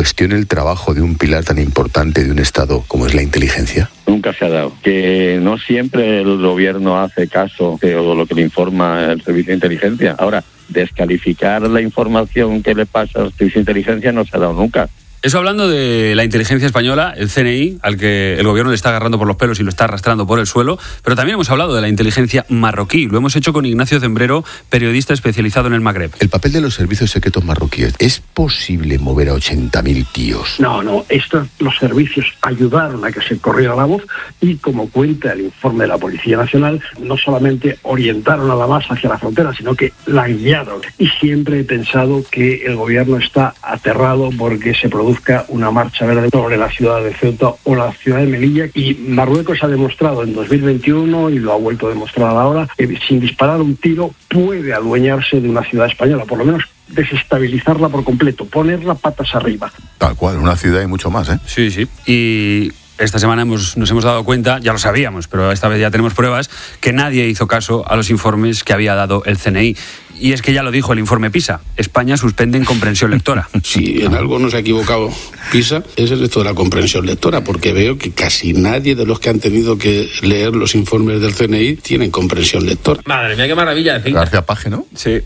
cuestione el trabajo de un pilar tan importante de un Estado como es la inteligencia? Nunca se ha dado. Que no siempre el gobierno hace caso de lo que le informa el servicio de inteligencia. Ahora, descalificar la información que le pasa al servicio de inteligencia no se ha dado nunca. Eso hablando de la inteligencia española, el CNI, al que el gobierno le está agarrando por los pelos y lo está arrastrando por el suelo, pero también hemos hablado de la inteligencia marroquí. Lo hemos hecho con Ignacio Zembrero, periodista especializado en el Magreb. El papel de los servicios secretos marroquíes. ¿Es posible mover a 80.000 tíos? No, los servicios ayudaron a que se corriera la voz y, como cuenta el informe de la Policía Nacional, no solamente orientaron a la masa hacia la frontera, sino que la guiaron. Y siempre he pensado que el gobierno está aterrado porque se produzca una marcha verde sobre la ciudad de Ceuta o la ciudad de Melilla, y Marruecos ha demostrado en 2021, y lo ha vuelto a demostrar ahora, que sin disparar un tiro puede adueñarse de una ciudad española, por lo menos desestabilizarla por completo, ponerla patas arriba. Tal cual, una ciudad y mucho más, ¿eh? Sí. Y esta semana nos hemos dado cuenta, ya lo sabíamos, pero esta vez ya tenemos pruebas, que nadie hizo caso a los informes que había dado el CNI. Y es que ya lo dijo el informe PISA, España suspende en comprensión lectora. Si en algo no se ha equivocado PISA, es en esto de la comprensión lectora, porque veo que casi nadie de los que han tenido que leer los informes del CNI tienen comprensión lectora. Madre mía, qué maravilla. García Paje, ¿no? Sí.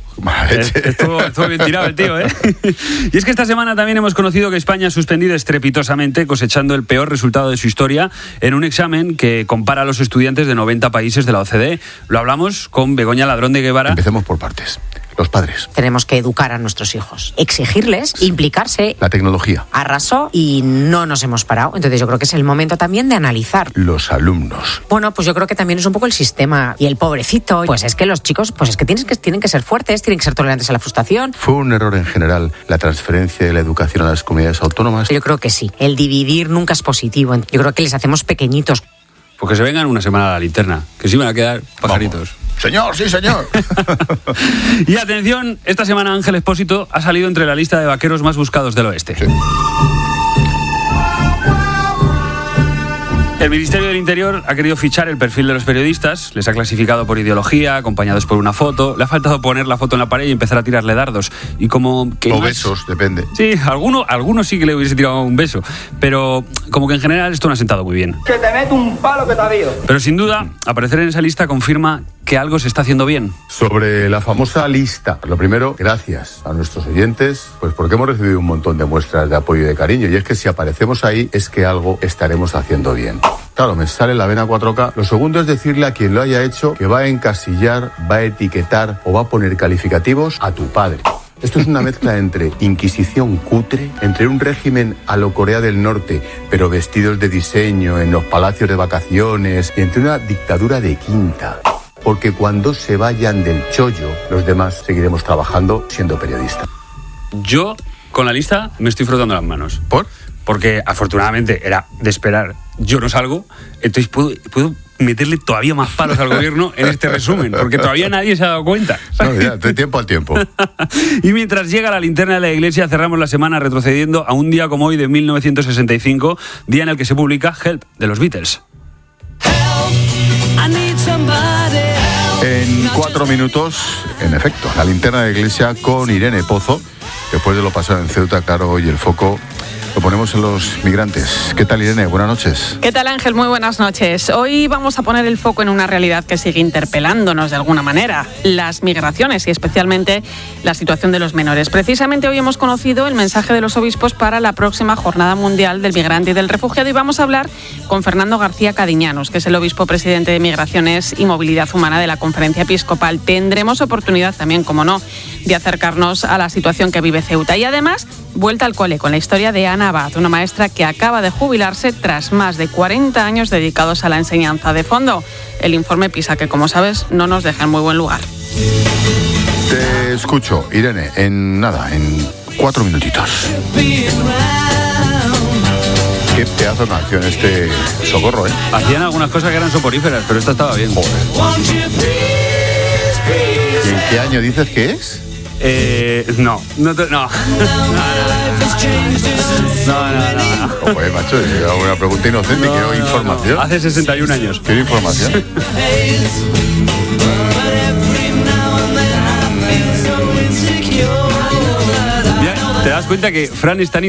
Estuvo bien tirado el tío, ¿eh? Y es que esta semana también hemos conocido que España ha suspendido estrepitosamente, cosechando el peor resultado de su historia en un examen que compara a los estudiantes de 90 países de la OCDE. Lo hablamos con Begoña Ladrón de Guevara. Empecemos por partes. Los padres. Tenemos que educar a nuestros hijos, exigirles, implicarse. La tecnología. Arrasó y no nos hemos parado. Entonces yo creo que es el momento también de analizar. Los alumnos. Bueno, pues yo creo que también es un poco el sistema. Y el pobrecito, pues es que los chicos, pues es que tienen que ser fuertes, tienen que ser tolerantes a la frustración. ¿Fue un error en general la transferencia de la educación a las comunidades autónomas? Yo creo que sí. El dividir nunca es positivo. Yo creo que les hacemos pequeñitos. Pues que se vengan una semana a la linterna, que sí van a quedar pajaritos. Vamos. Señor, sí, señor. Y atención, esta semana Ángel Expósito ha salido entre la lista de vaqueros más buscados del oeste. Sí. El Ministerio del Interior ha querido fichar el perfil de los periodistas, les ha clasificado por ideología, acompañados por una foto, le ha faltado poner la foto en la pared y empezar a tirarle dardos. Y como que o besos, depende. Sí, algunos sí que le hubiese tirado un beso, pero como que en general esto no ha sentado muy bien. Que te meto un palo que te avío. Pero sin duda, aparecer en esa lista confirma que algo se está haciendo bien. Sobre la famosa lista, lo primero, gracias a nuestros oyentes, pues porque hemos recibido un montón de muestras de apoyo y de cariño, y es que si aparecemos ahí es que algo estaremos haciendo bien. Claro, me sale la vena 4K. Lo segundo es decirle a quien lo haya hecho que va a encasillar, va a etiquetar o va a poner calificativos a tu padre. Esto es una mezcla entre inquisición cutre, entre un régimen a lo Corea del Norte, pero vestidos de diseño en los palacios de vacaciones, y entre una dictadura de quinta. Porque cuando se vayan del chollo, los demás seguiremos trabajando siendo periodistas. Yo, con la lista, me estoy frotando las manos. ¿Por? Porque afortunadamente era de esperar. Yo no salgo, entonces puedo meterle todavía más palos al gobierno en este resumen, porque todavía nadie se ha dado cuenta. No, ya, de tiempo al tiempo. Y mientras llega la linterna de la iglesia, cerramos la semana retrocediendo a un día como hoy de 1965, día en el que se publica Help, de los Beatles. En 4 minutos, en efecto, la linterna de la iglesia con Irene Pozo. Después de lo pasado en Ceuta, claro, hoy el foco lo ponemos en los migrantes. ¿Qué tal, Irene? Buenas noches. ¿Qué tal, Ángel? Muy buenas noches. Hoy vamos a poner el foco en una realidad que sigue interpelándonos de alguna manera: las migraciones y especialmente la situación de los menores. Precisamente hoy hemos conocido el mensaje de los obispos para la próxima Jornada Mundial del Migrante y del Refugiado, y vamos a hablar con Fernando García Cadiñanos, que es el obispo presidente de Migraciones y Movilidad Humana de la Conferencia Episcopal. Tendremos oportunidad también, como no, de acercarnos a la situación que vive Ceuta. Y además, vuelta al cole con la historia de Ana Abad, una maestra que acaba de jubilarse tras más de 40 años dedicados a la enseñanza. De fondo, el informe PISA, que como sabes no nos deja en muy buen lugar. Te escucho, Irene, en 4 minutitos. Qué pedazo de canción este Socorro, ¿eh? Hacían algunas cosas que eran soporíferas, pero esta estaba bien. Joder. ¿Y en qué año dices que es? No. Pues, macho, hago una pregunta inocente, quiero información. Hace 61 años. Quiero información. ¿Te das cuenta que Fran está